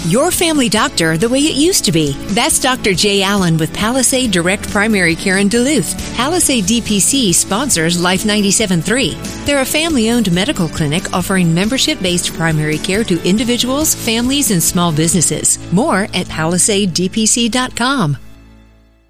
Your family doctor the way it used to be. That's Dr. Jay Allen with Palisade Direct Primary Care in Duluth. Palisade DPC sponsors Life 97.3. They're a family-owned medical clinic offering membership-based primary care to individuals, families, and small businesses. More at palisadedpc.com.